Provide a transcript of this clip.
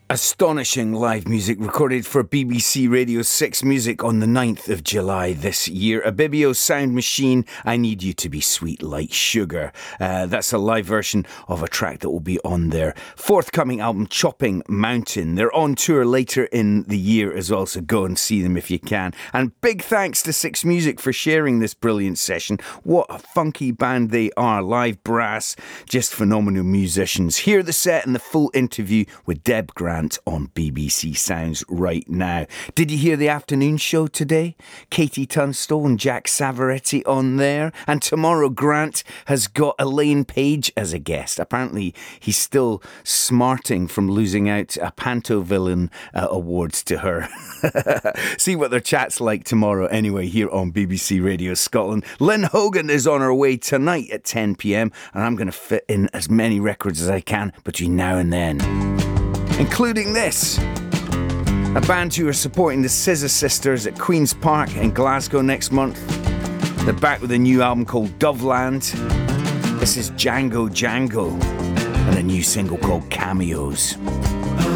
Astonishing live music recorded for BBC Radio 6 Music on the 9th of July this year. Abibio Sound Machine, I Need You to Be Sweet Like Sugar. That's a live version of a track that will be on their forthcoming album, Chopping Mountain. They're on tour later in the year as well, so go and see them if you can. And big thanks to Six Music for sharing this brilliant session. What a funky band they are. Live brass, just phenomenal musicians. Hear the set and the full interview with Deb Grant on BBC Sounds right now. Did you hear the afternoon show today? Katie Tunstall and Jack Savaretti on there. And tomorrow Grant has got Elaine Page as a guest. Apparently he's still smarting from losing out a Panto Villain awards to her. See what their chat's like tomorrow anyway here on BBC Radio Scotland. Lynn Hogan is on her way tonight at 10 p.m. and I'm going to fit in as many records as I can between now and then, including this, a band who are supporting the Scissor Sisters at Queen's Park in Glasgow next month. They're back with a new album called Doveland. This is Django Django and a new single called Cameos.